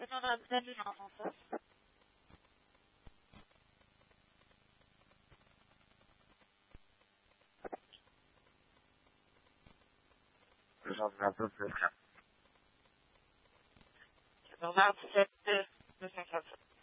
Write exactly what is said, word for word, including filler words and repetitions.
C'est dans la salle en face. J'en ai un peu plus. C'est dans la dix-sept deux cent quatre.